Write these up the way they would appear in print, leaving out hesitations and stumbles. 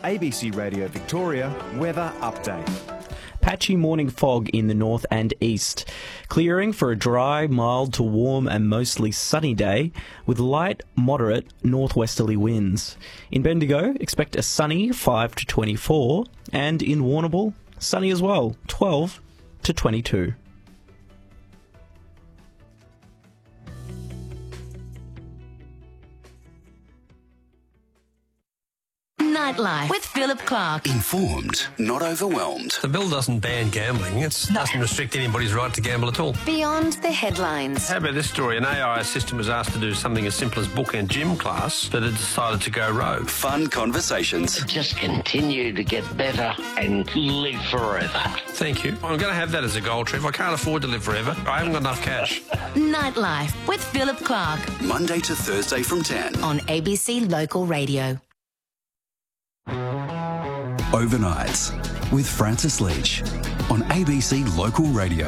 ABC Radio Victoria weather update. Patchy morning fog in the north and east. Clearing for a dry, mild to warm and mostly sunny day with light, moderate northwesterly winds. In Bendigo, expect a sunny 5 to 24 and in Warrnambool, sunny as well, 12 to 22. Nightlife with Philip Clark. Informed, not overwhelmed. The bill doesn't ban gambling. It doesn't restrict anybody's right to gamble at all. Beyond the headlines. How about this story? An AI assistant was asked to do something as simple as book and gym class, but it decided to go rogue. Fun conversations. Just continue to get better and live forever. Thank you. I'm going to have that as a goal, Trev. I can't afford to live forever. I haven't got enough cash. Nightlife with Philip Clark. Monday to Thursday from 10. On ABC Local Radio. Overnights with Francis Leach on ABC Local Radio.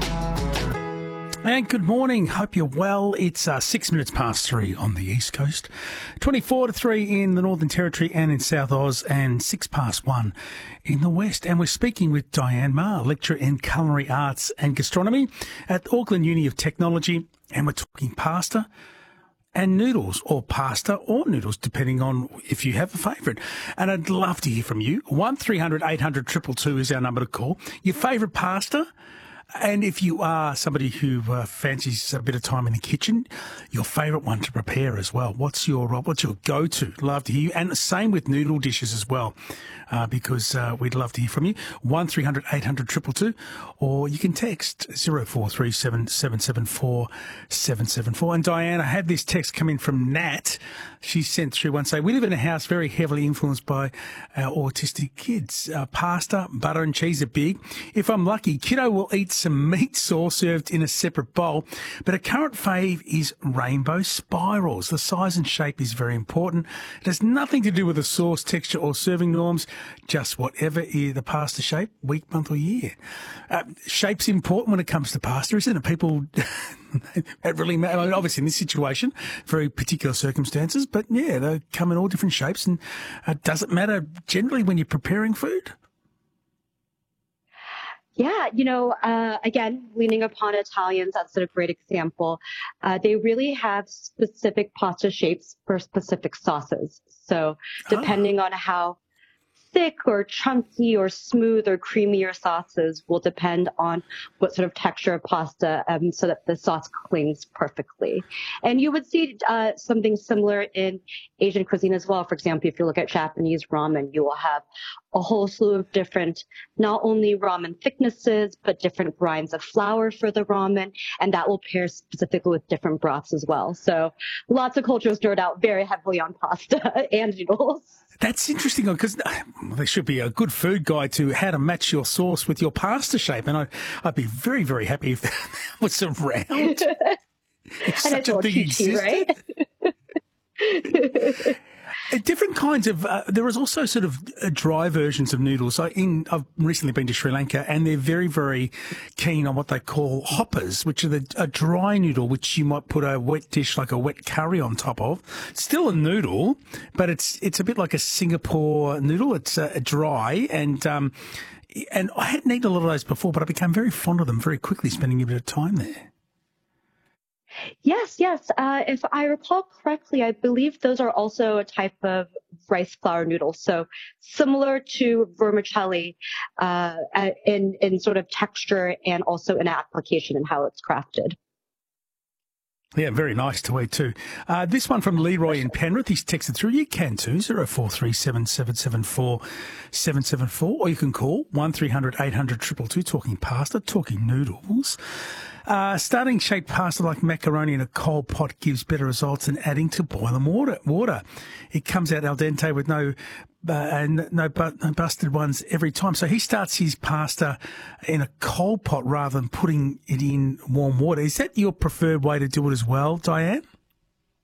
And good morning. Hope you're well. It's 6 minutes past 3 on the East Coast, 24 to 3 in the Northern Territory and in South Oz, and 6 past 1 in the West. And we're speaking with Diane Ma, lecturer in culinary arts and gastronomy at Auckland Uni of Technology, and we're talking pasta and noodles, or pasta or noodles, depending on if you have a favourite. And I'd love to hear from you. 1300 800 222 is our number to call. Your favourite pasta? And if you are somebody who fancies a bit of time in the kitchen, your favourite one to prepare as well. What's your go-to? Love to hear you. And the same with noodle dishes as well, because we'd love to hear from you. 1300 800 222, or you can text 0437 774 774. And Diane, I had this text come in from Nat. She sent through one saying, we live in a house very heavily influenced by our autistic kids. Pasta, butter and cheese are big. If I'm lucky, kiddo will eat some meat sauce served in a separate bowl, but a current fave is rainbow spirals. The size and shape is very important. It has nothing to do with the sauce, texture or serving norms, just whatever is the pasta shape, week, month or year. Shape's important when it comes to pasta, isn't it? People, it really matters. I mean, obviously in this situation, very particular circumstances, but yeah, they come in all different shapes, and does it matter generally when you're preparing food? Yeah, again, leaning upon Italians, that's a great example. They really have specific pasta shapes for specific sauces. So depending on how thick or chunky or smooth or creamy your sauces will depend on what sort of texture of pasta, so that the sauce clings perfectly. And you would see something similar in Asian cuisine as well. For example, if you look at Japanese ramen, you will have a whole slew of different, not only ramen thicknesses, but different grinds of flour for the ramen, and that will pair specifically with different broths as well. So lots of cultures nerd out very heavily on pasta and noodles. That's interesting, because there should be a good food guide to how to match your sauce with your pasta shape, and I'd be very, very happy if that was around. It's and such a thing existed. Right? Different kinds of, there is also sort of dry versions of noodles. I've recently been to Sri Lanka, and they're very, very keen on what they call hoppers, which are a dry noodle, which you might put a wet dish like a wet curry on top of. It's still a noodle, but it's a bit like a Singapore noodle. It's dry, and I hadn't eaten a lot of those before, but I became very fond of them very quickly, spending a bit of time there. Yes. If I recall correctly, I believe those are also a type of rice flour noodle. So similar to vermicelli in sort of texture and also in application and how it's crafted. Yeah, very nice to eat too. This one from Leroy in Penrith, he's texted through. You can too, 0437 774 774, or you can call 1300 800 222, talking pasta, talking noodles. Starting shaped pasta like macaroni in a cold pot gives better results than adding to boiling water. It comes out al dente with no busted ones every time. So he starts his pasta in a cold pot rather than putting it in warm water. Is that your preferred way to do it as well, Diane?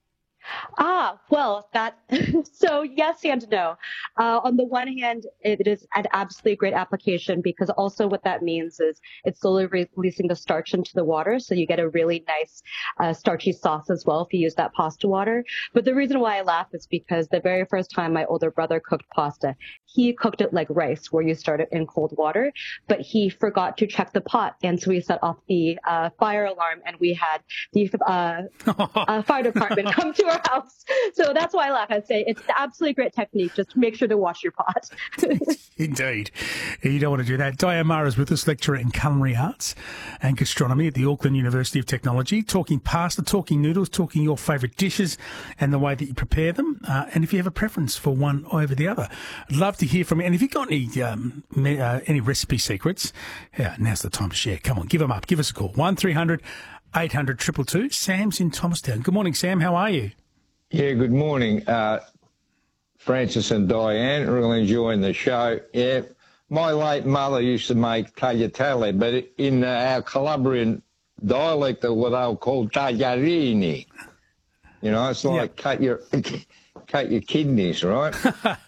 Well, so yes and no. On the one hand, it is an absolutely great application because also what that means is it's slowly releasing the starch into the water. So you get a really nice starchy sauce as well if you use that pasta water. But the reason why I laugh is because the very first time my older brother cooked pasta, he cooked it like rice where you start it in cold water, but he forgot to check the pot. And so we set off the fire alarm and we had the fire department come to our house. So that's why I laugh. I'd say it's an absolutely great technique. Just make sure to wash your pot. Indeed. You don't want to do that. Diane Maher is with us, lecturer in culinary arts and gastronomy at the Auckland University of Technology, talking pasta, talking noodles, talking your favourite dishes and the way that you prepare them. And if you have a preference for one over the other, I'd love to hear from you. And if you've got any recipe secrets, now's the time to share. Come on, give them up. Give us a call. 1300 800 222. Sam's in Thomastown. Good morning, Sam. How are you? Yeah, good morning, Francis and Diane. Really enjoying the show. Yeah, my late mother used to make tagliatelle, but in our Calabrian dialect, what they'll call tagliarini. You know, it's like cut your kidneys, right?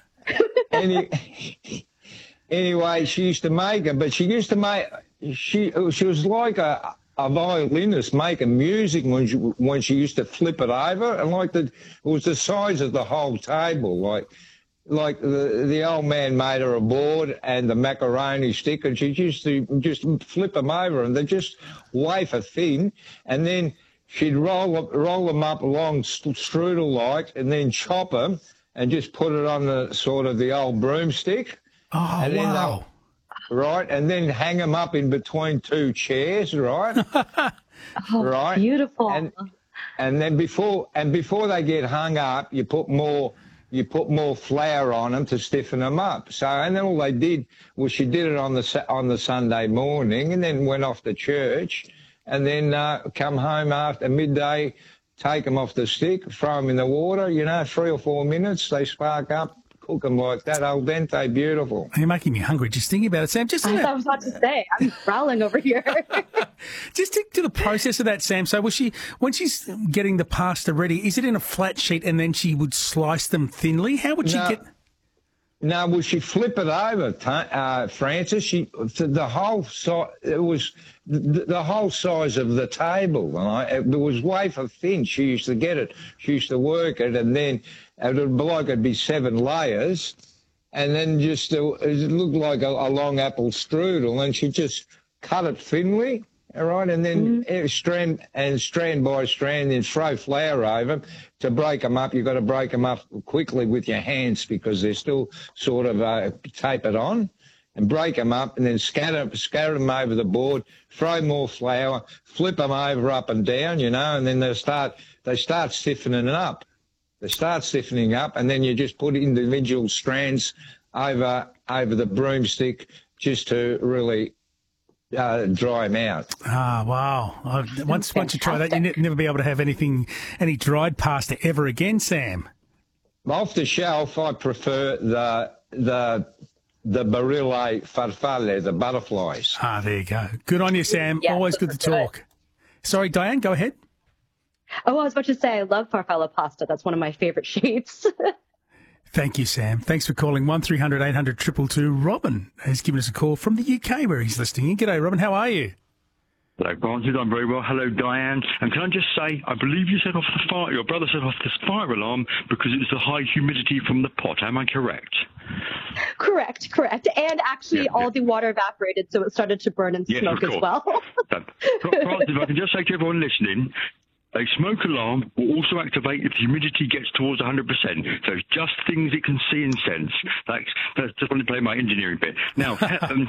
Anyway, she used to make it, but she was like a violinist making music when she used to flip it over, and it was the size of the whole table, like the old man made her a board and the macaroni stick, and she used to just flip them over, and they're just wafer thin, and then she'd roll them up along strudel-like, and then chop them and just put it on the old broomstick. Oh, and wow. Right, and then hang them up in between two chairs, right? Right, beautiful. And then before they get hung up, you put more flour on them to stiffen them up. So, and then all they did was she did it on the Sunday morning, and then went off to church, and then come home after midday, take them off the stick, throw them in the water. 3 or 4 minutes, they spark up. Cook them like that, al dente, beautiful. You're making me hungry just thinking about it, Sam. I was about to say, I'm growling over here. Just to the process of that, Sam. So when she's getting the pasta ready, is it in a flat sheet and then she would slice them thinly? How would she get... No, well, she flip it over, Francis. The whole size of the table. Right? It was wafer thin. She used to get it. She used to work it, and then it'd be 7 layers, and then just it looked like a long apple strudel, and she just cut it thinly. All right, and then strand by strand, then throw flour over them. To break them up, you've got to break them up quickly with your hands because they're still sort of tapered on. And break them up, and then scatter them over the board. Throw more flour, flip them over up and down, and then they start stiffening up. They start stiffening up, and then you just put individual strands over the broomstick just to really dry them out. Ah, wow. Once you try that, you'll never be able to have any dried pasta ever again, Sam. Off the shelf, I prefer the Barille farfalle, the butterflies. Ah, there you go. Good on you, Sam. Yeah, always good to talk. Sorry, Diane, go ahead. Oh, I was about to say, I love farfalle pasta. That's one of my favourite shapes. Thank you, Sam. Thanks for calling 1300 800 222. Robin has given us a call from the UK where he's listening in. G'day, Robin. How are you? Hello, Francis. I'm very well. Hello, Diane. And can I just say, I believe you set off the fire. Your brother set off the fire alarm because it was the high humidity from the pot. Am I correct? Correct. And actually, all the water evaporated, so it started to burn and smoke as well. Francis, if I can just say to everyone listening, a smoke alarm will also activate if the humidity gets towards 100%. So it's just things it can see and sense. That's just want to play my engineering bit. Now,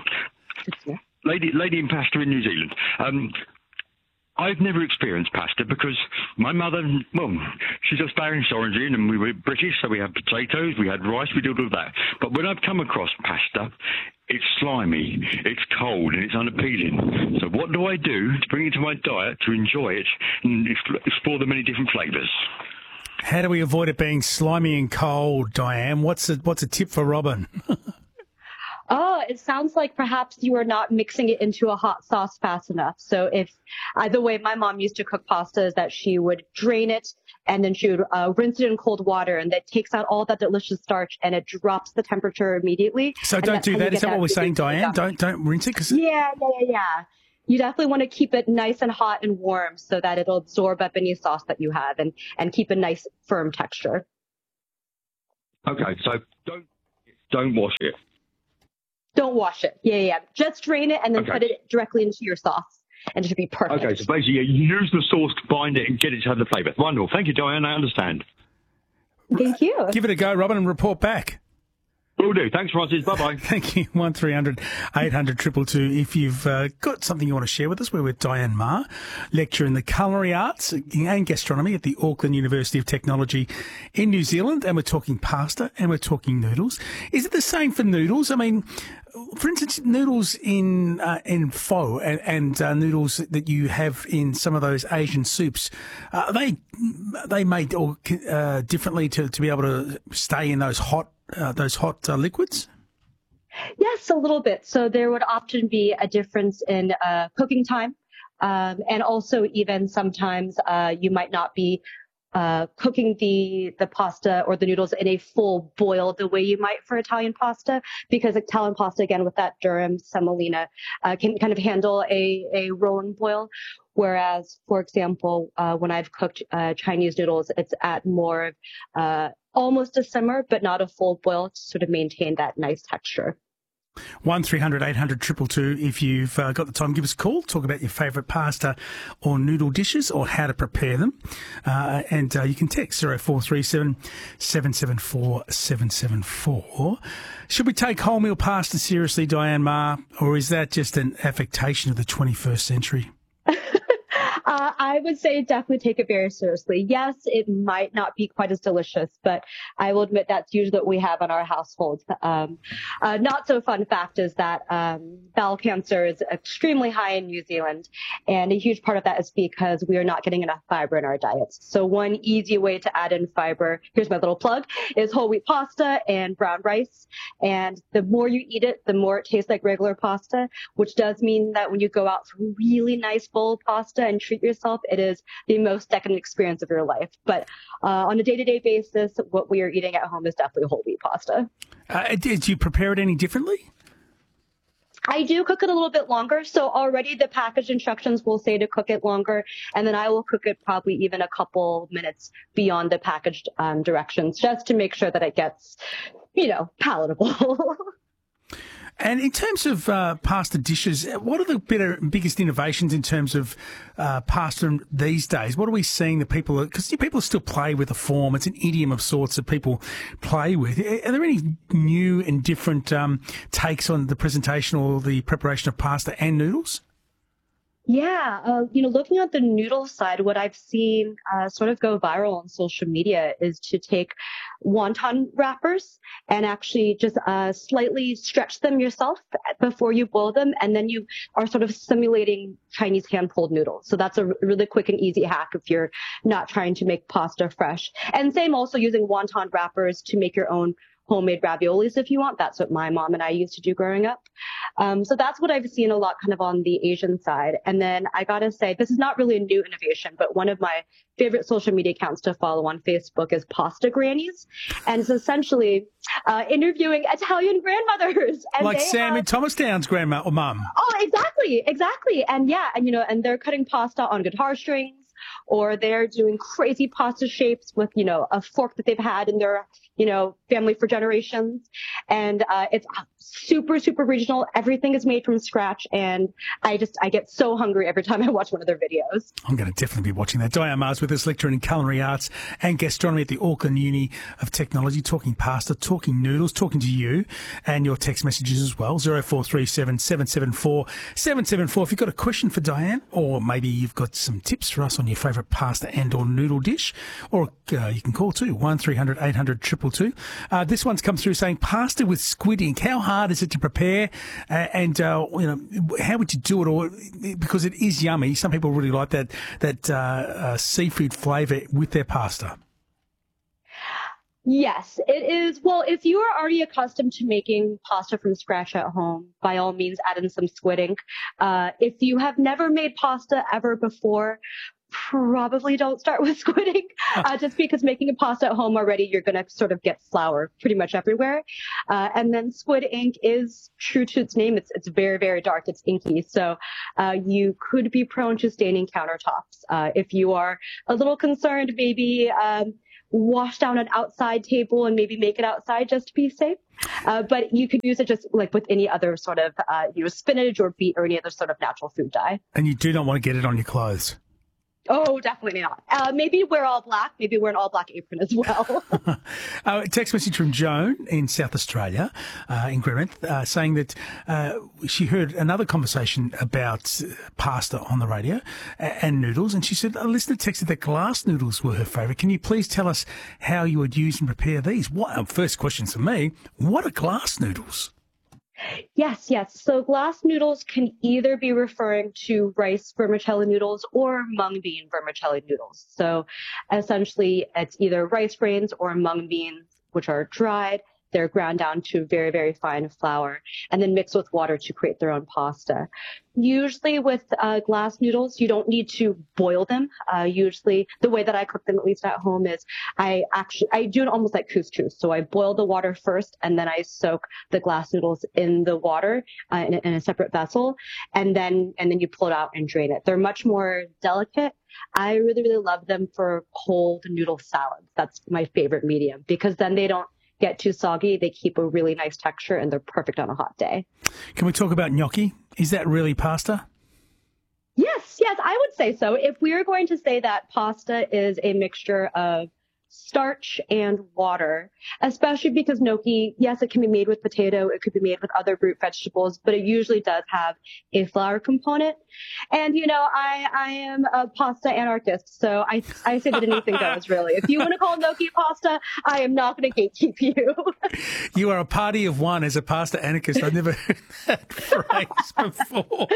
lady in pasta in New Zealand. I've never experienced pasta because my mother, she's Australian origin, and we were British, so we had potatoes, we had rice, we did all that. But when I've come across pasta, it's slimy, it's cold, and it's unappealing. So what do I do to bring it into my diet to enjoy it and explore the many different flavours? How do we avoid it being slimy and cold, Diane? What's a tip for Robin? Oh, it sounds like perhaps you are not mixing it into a hot sauce fast enough. So if the way my mom used to cook pasta is that she would drain it and then she would rinse it in cold water, and that takes out all that delicious starch and it drops the temperature immediately. So don't do that. Is that what we're saying, Diane? Don't rinse it? Yeah. You definitely want to keep it nice and hot and warm so that it'll absorb up any sauce that you have and keep a nice firm texture. Okay, so don't wash it. Don't wash it. Yeah. Just drain it and then put it directly into your sauce, and it should be perfect. Okay, so basically you use the sauce to bind it and get it to have the flavour. Wonderful. Thank you, Diane. I understand. Thank you. Give it a go, Robin, and report back. Will do. Thanks, Francis. Bye-bye. Thank you. 1300 800 222. If you've got something you want to share with us, we're with Diane Ma, lecturer in the culinary arts and gastronomy at the Auckland University of Technology in New Zealand. And we're talking pasta and we're talking noodles. Is it the same for noodles? I mean, for instance, noodles in pho and noodles that you have in some of those Asian soups, are they made differently to be able to stay in those hot liquids? Yes, a little bit. So there would often be a difference in cooking time. And also even sometimes you might not be cooking the pasta or the noodles in a full boil the way you might for Italian pasta, because Italian pasta, again, with that durum semolina, can kind of handle a rolling boil. Whereas, for example, when I've cooked Chinese noodles, it's at more almost a simmer, but not a full boil, to sort of maintain that nice texture. 1300 800 222. If you've got the time, give us a call. Talk about your favourite pasta or noodle dishes or how to prepare them. And you can text 0437 774 774. Should we take wholemeal pasta seriously, Diane Ma, or is that just an affectation of the 21st century? I would say definitely take it very seriously. Yes, it might not be quite as delicious, but I will admit that's usually what we have in our household. Not so fun fact is that bowel cancer is extremely high in New Zealand, and a huge part of that is because we are not getting enough fiber in our diets. So one easy way to add in fiber, here's my little plug, is whole wheat pasta and brown rice. And the more you eat it, the more it tastes like regular pasta, which does mean that when you go out for a really nice bowl of pasta and treat yourself, it is the most decadent experience of your life. But on a day-to-day basis, what we are eating at home is definitely whole wheat pasta. Did you prepare it any differently? I do cook it a little bit longer. So already the package instructions will say to cook it longer, and then I will cook it probably even a couple minutes beyond the packaged directions, just to make sure that it gets, palatable. And in terms of pasta dishes, what are the biggest innovations in terms of pasta these days? What are we seeing that because people still play with the form. It's an idiom of sorts that people play with. Are there any new and different takes on the presentation or the preparation of pasta and noodles? Yeah, looking at the noodle side, what I've seen sort of go viral on social media is to take wonton wrappers and actually just slightly stretch them yourself before you boil them, and then you are sort of simulating Chinese hand-pulled noodles. So that's a really quick and easy hack if you're not trying to make pasta fresh. And same also using wonton wrappers to make your own homemade raviolis if you want. That's what my mom and I used to do growing up. So that's what I've seen a lot kind of on the Asian side. And then I gotta say, this is not really a new innovation, but one of my favorite social media accounts to follow on Facebook is Pasta Grannies. And it's essentially interviewing Italian grandmothers. And like Sam in Thomastown's grandma or mum. Oh, exactly. And yeah, and they're cutting pasta on guitar strings, or they're doing crazy pasta shapes with, a fork that they've had in their, family for generations. And it's super, super regional. Everything is made from scratch. And I get so hungry every time I watch one of their videos. I'm going to definitely be watching that. Diane Ma's with us, lecturer in culinary arts and gastronomy at the Auckland Uni of Technology, talking pasta, talking noodles, talking to you and your text messages as well. 0437 774 774. If you've got a question for Diane, or maybe you've got some tips for us on your favourite pasta and or noodle dish, or you can call too, 1300 800 222. This one's come through saying pasta with squid ink. How hard is it to prepare? And how would you do it? Or because it is yummy. Some people really like that seafood flavour with their pasta. Yes, it is. Well, if you are already accustomed to making pasta from scratch at home, by all means, add in some squid ink. If you have never made pasta ever before, probably don't start with squid ink, just because making a pasta at home already, you're going to sort of get flour pretty much everywhere. And then squid ink is true to its name. It's very, very dark. It's inky. So you could be prone to staining countertops. If you are a little concerned, maybe wash down an outside table and maybe make it outside just to be safe. But you could use it just like with any other sort of, spinach or beet or any other sort of natural food dye. And you do not want to get it on your clothes. Oh, definitely not. Maybe wear all black. Maybe wear an all black apron as well. A text message from Joan in South Australia, in Greymouth, saying that she heard another conversation about pasta on the radio and noodles, and she said a listener texted that glass noodles were her favourite. Can you please tell us how you would use and prepare these? First question for me, what are glass noodles? Yes. So glass noodles can either be referring to rice vermicelli noodles or mung bean vermicelli noodles. So essentially, it's either rice grains or mung beans, which are dried. They're ground down to very, very fine flour and then mixed with water to create their own pasta. Usually with glass noodles, you don't need to boil them. Usually the way that I cook them, at least at home, is I do it almost like couscous. So I boil the water first and then I soak the glass noodles in the water in a separate vessel. And then you pull it out and drain it. They're much more delicate. I really, really love them for cold noodle salads. That's my favorite medium because then they don't get too soggy. They keep a really nice texture and they're perfect on a hot day. Can we talk about gnocchi? Is that really pasta? Yes, I would say so. If we are going to say that pasta is a mixture of starch and water, especially because gnocchi, yes, it can be made with potato, it could be made with other root vegetables, but it usually does have a flour component. And, I am a pasta anarchist, so I say that anything goes, really. If you want to call gnocchi pasta, I am not going to gatekeep you. You are a party of one as a pasta anarchist. I've never heard that phrase before.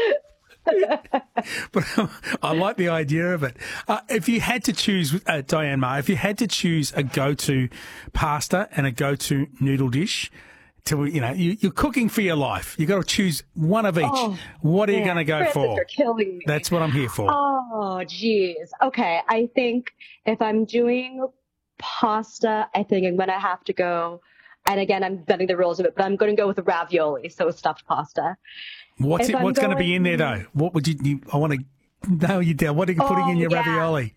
But I like the idea of it. If you had to choose, Diane Ma, if you had to choose a go-to pasta and a go-to noodle dish, you're cooking for your life. You've got to choose one of each. What are you going to go for? You're killing me. That's what I'm here for. Oh, geez. Okay, I think if I'm doing pasta, I think I'm going to have to go, and again, I'm bending the rules of it, but I'm going to go with ravioli, so stuffed pasta. What's going to be in there, though? What would you I want to nail you down. What are you putting in your ravioli?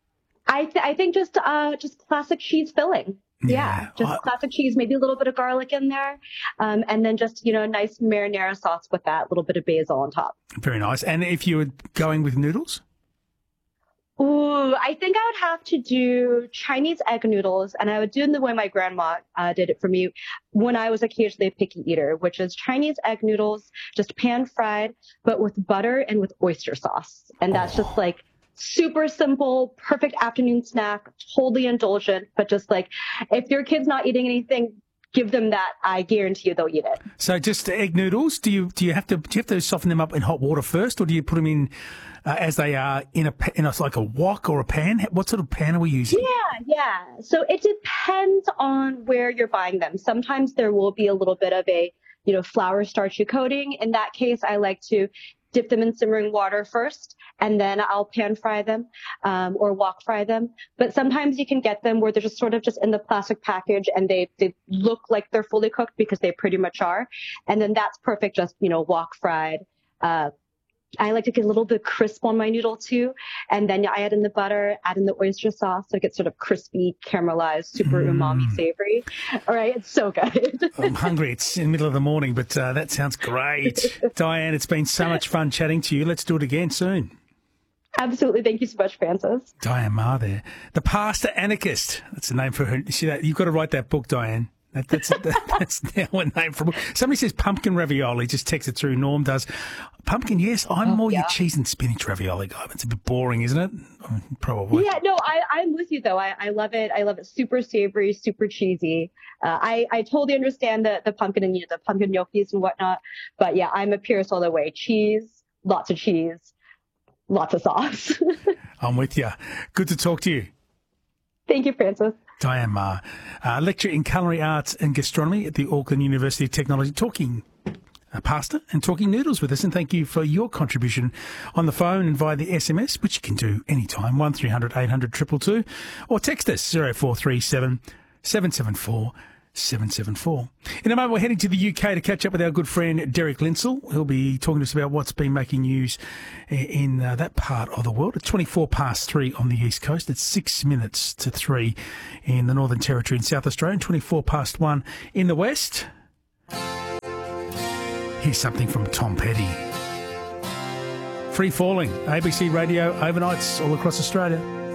I think just classic cheese filling. Yeah, just classic cheese, maybe a little bit of garlic in there, and then just, a nice marinara sauce with that, a little bit of basil on top. Very nice. And if you were going with noodles? Ooh, I think I would have to do Chinese egg noodles, and I would do it the way my grandma did it for me when I was occasionally a picky eater, which is Chinese egg noodles, just pan fried, but with butter and with oyster sauce. And that's just like super simple, perfect afternoon snack, totally indulgent, but just like if your kid's not eating anything, give them that. I guarantee you they'll eat it. So just egg noodles. Do you have to soften them up in hot water first, or do you put them in as they are in a like a wok or a pan? What sort of pan are we using? Yeah. So it depends on where you're buying them. Sometimes there will be a little bit of a flour starchy coating. In that case, I like to dip them in simmering water first, and then I'll pan fry them or wok fry them. But sometimes you can get them where they're just sort of just in the plastic package and they look like they're fully cooked because they pretty much are. And then that's perfect, just, wok fried. I like to get a little bit crisp on my noodle too. And then I add in the butter, add in the oyster sauce. So it gets sort of crispy, caramelized, super umami savory. All right. It's so good. I'm hungry. It's in the middle of the morning, but that sounds great. Diane, it's been so much fun chatting to you. Let's do it again soon. Absolutely. Thank you so much, Francis. Diane Ma there. The Pasta Anarchist. That's the name for her. See that? You've got to write that book, Diane. That's now a name for a book. Somebody says pumpkin ravioli. Just text it through. Norm does. Pumpkin, yes. I'm more your cheese and spinach ravioli guy. It's a bit boring, isn't it? Probably. Yeah, no, I'm with you, though. I love it. I love it. Super savory, super cheesy. I totally understand the pumpkin and the pumpkin gnocchis and whatnot. But yeah, I'm a purist all the way. Cheese, lots of sauce. I'm with you. Good to talk to you. Thank you, Francis. Diane Ma, lecturer in culinary arts and gastronomy at the Auckland University of Technology, talking pasta and talking noodles with us. And thank you for your contribution on the phone and via the SMS, which you can do anytime, 1300 800 222, or text us 0437 774 774. In a moment, we're heading to the UK to catch up with our good friend Derek Linsell. He'll be talking to us about what's been making news in that part of the world. It's 3 on the East Coast. It's 6 minutes to 3 in the Northern Territory in South Australia, and 1 in the West. Here's something from Tom Petty. Free Falling, ABC Radio, overnights all across Australia.